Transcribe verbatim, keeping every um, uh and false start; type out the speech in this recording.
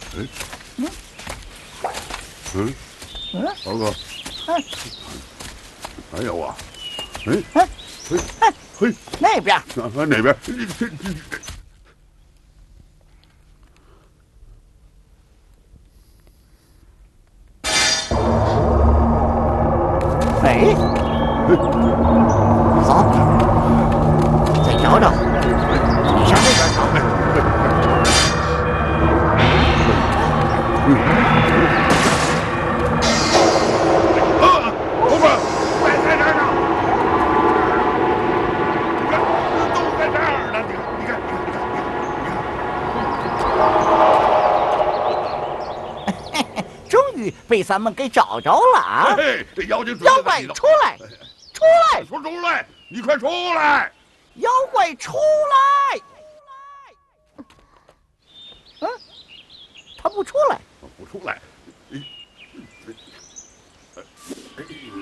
嗯嗯嗯，二哥， 嗯， 哎呀我，哎哎嘿哎， 嘿， 那边。 哪哪边？这这这。 哎，好，再找找，你向那边找。 啊，后边在在这儿呢，你看，都在这儿呢，你看，你看，你看，你看，你看， 终于被咱们给找着了啊！ 嘿嘿，这妖精妖怪出来，出来， 说出来，你快出来！ 妖怪出来！嗯，他不出来。 不出来。